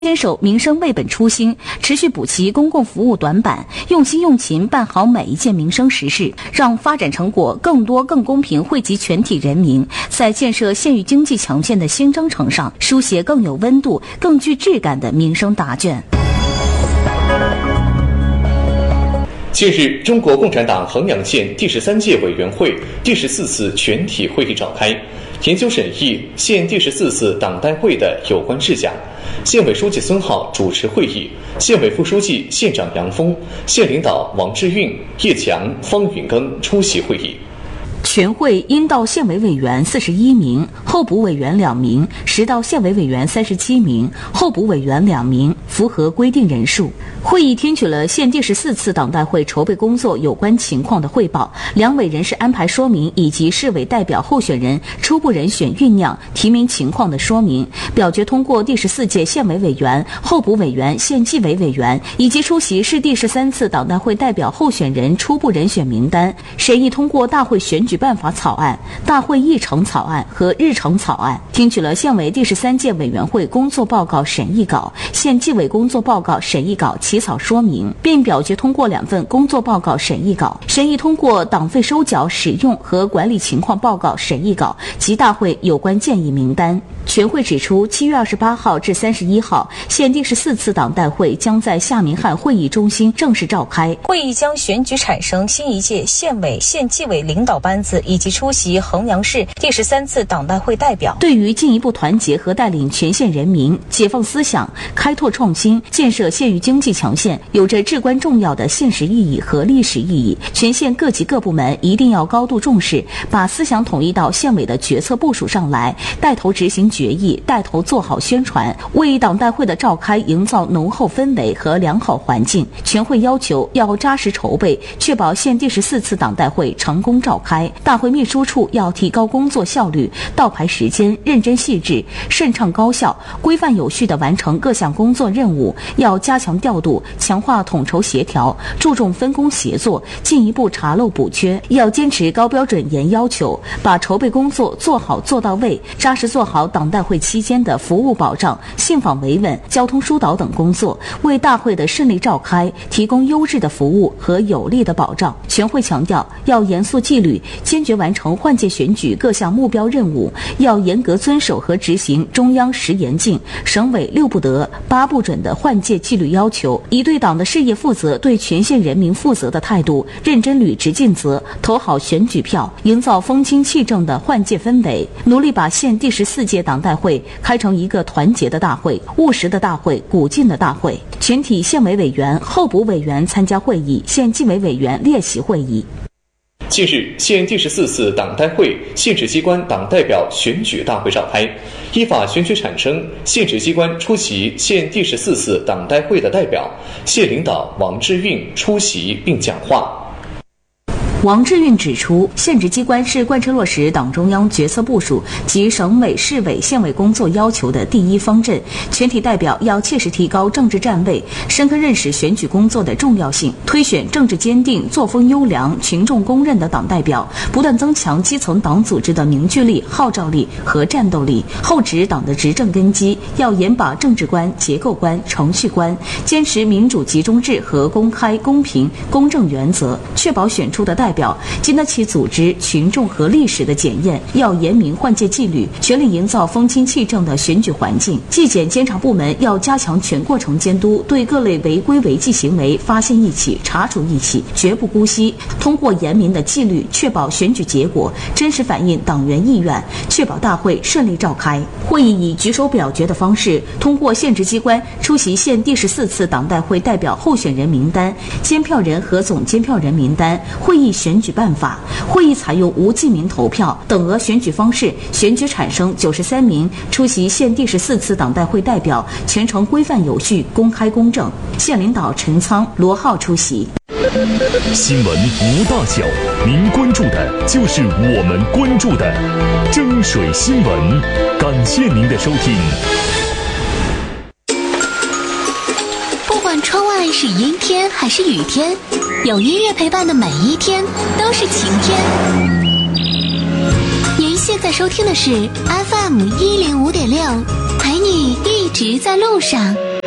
坚守民生为本初心，持续补齐公共服务短板，用心用勤办好每一件民生实事，让发展成果更多更公平惠及全体人民，在建设县域经济强县的新征程上书写更有温度、更具质感的民生答卷。 近日，中国共产党衡阳县第13届委员会第14次全体会议召开，研究审议县第14次党代会的有关事项。县委书记孙浩主持会议，县委副书记、县长杨峰、县领导王志运、叶强、方允庚出席会议。 全会应到县委委员41名，候补委员2名，实到县委委员37名，候补委员2名，符合规定人数。会议听取了县第14次党代会筹备工作有关情况的汇报，两委人事安排说明以及市委代表候选人初步人选酝酿提名情况的说明，表决通过第14届县委委员、候补委员、县纪委委员以及出席市第13次党代会代表候选人初步人选名单，审议通过大会选举办法草案、大会议程草案和日程草案，听取了县委第13届委员会工作报告审议稿、县纪委工作报告审议稿起草说明，并表决通过2份工作报告审议稿，审议通过党费收缴使用和管理情况报告审议稿及大会有关建议名单。全会指出，7月28号至31号，县第14次党代会将在夏明翰会议中心正式召开。 会议将选举产生新一届县委、县纪委领导班子以及出席衡阳市第13次党代会代表。 对于进一步团结和带领全县人民解放思想、开拓创新、建设县域经济强县，有着至关重要的现实意义和历史意义。全县各级各部门一定要高度重视，把思想统一到县委的决策部署上来，带头执行决议，带头做好宣传，为党代会的召开营造浓厚氛围和良好环境。全会要求要扎实筹备，确保县第14次党代会成功召开。大会秘书处要提高工作效率，到排时间，认真细致，顺畅高效，规范有序地完成各项工作任务。要加强调度，强化统筹协调，注重分工协作，进一步查漏补缺。要坚持高标准严要求，把筹备工作做好做到位，扎实做好党代会期间的服务保障、信访维稳、交通疏导等工作，为大会的顺利召开提供优质的服务和有力的保障。全会强调，要严肃纪律，坚决完成换届选举各项目标任务，要严格遵守和执行中央10严禁、省委6不得、8不准的换届纪律要求，以对党的事业负责、对全县人民负责的态度，认真履职尽责，投好选举票，营造风清气正的换届氛围，努力把县第14届党代会开成一个团结的大会、务实的大会、鼓劲的大会。全体县委委员、候补委员参加会议，县纪委委员列席会议。 近日，县第14次党代会县直机关党代表选举大会召开，依法选举产生县直机关出席县第14次党代会的代表，县领导王志运出席并讲话。 王志运指出，县直机关是贯彻落实党中央决策部署及省委、市委、县委工作要求的第一方阵。全体代表要切实提高政治站位，深刻认识选举工作的重要性，推选政治坚定、作风优良、群众公认的党代表，不断增强基层党组织的凝聚力、号召力和战斗力。厚植党的执政根基，要严把政治观、结构观、程序观，坚持民主集中制和公开、公平、公正原则，确保选出的代表经得起组织、群众和历史的检验。要严明换届纪律，全力营造风清气正的选举环境。纪检监察部门要加强全过程监督，对各类违规违纪行为发现一起、查处一起，绝不姑息。通过严明的纪律，确保选举结果真实反映党员意愿，确保大会顺利召开。会议以举手表决的方式，通过县直机关出席县第14次党代会代表候选人名单、监票人和总监票人名单、会议选举办法。会议采用无记名投票等额选举方式，选举产生93名出席县第14次党代会代表，全程规范有序、公开公正。县领导陈仓、罗浩出席。 新闻无大小，您关注的就是我们关注的蒸水新闻。感谢您的收听。 不管窗外是阴天还是雨天，有音乐陪伴的每一天都是晴天。您现在收听的是 FM105.6，陪你一直在路上。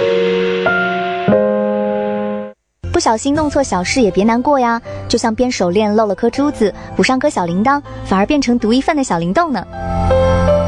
不小心弄错小事也别难过呀，就像编手链漏了颗珠子，补上颗小铃铛，反而变成独一份的小灵动呢。